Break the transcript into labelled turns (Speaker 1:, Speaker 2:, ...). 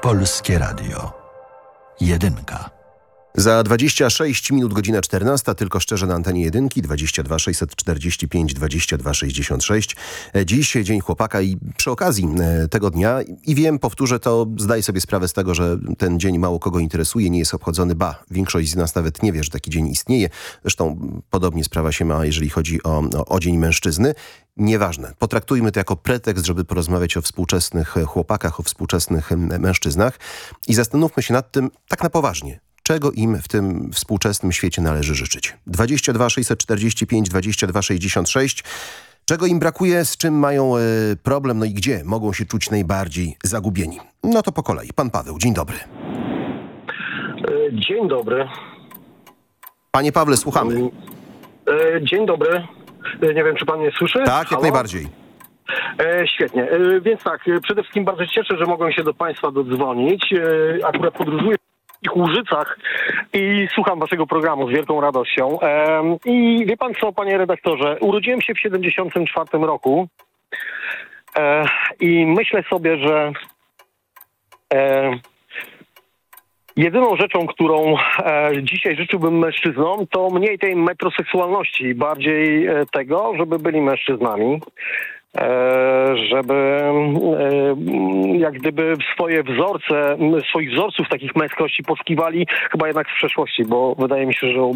Speaker 1: Polskie Radio. Jedynka.
Speaker 2: Za 26 minut godzina 14, tylko szczerze na antenie jedynki, 22 645 22 66. Dziś Dzień Chłopaka i przy okazji tego dnia, i wiem, powtórzę to, zdaję sobie sprawę z tego, że ten dzień mało kogo interesuje, nie jest obchodzony, większość z nas nawet nie wie, że taki dzień istnieje. Zresztą podobnie sprawa się ma, jeżeli chodzi o Dzień Mężczyzny. Nieważne. Potraktujmy to jako pretekst, żeby porozmawiać o współczesnych chłopakach, o współczesnych mężczyznach i zastanówmy się nad tym tak na poważnie. Czego im w tym współczesnym świecie należy życzyć? 22 645 22 66. Czego im brakuje, z czym mają problem, no i gdzie mogą się czuć najbardziej zagubieni? No to po kolei. Pan Paweł, dzień dobry.
Speaker 3: Dzień dobry.
Speaker 2: Panie Pawle, słuchamy.
Speaker 3: Dzień dobry. Nie wiem, czy pan mnie słyszy?
Speaker 2: Tak, jak najbardziej.
Speaker 3: Świetnie. Więc tak, przede wszystkim bardzo cieszę, że mogłem się do państwa dodzwonić. Akurat podróżuję w Łużycach i słucham waszego programu z wielką radością. I wie pan co, panie redaktorze, urodziłem się w 1974 roku i myślę sobie, że jedyną rzeczą, którą dzisiaj życzyłbym mężczyznom, to mniej tej metroseksualności, bardziej tego, żeby byli mężczyznami. Żeby jak gdyby swoich wzorców takich męskości poskiwali chyba jednak w przeszłości, bo wydaje mi się, że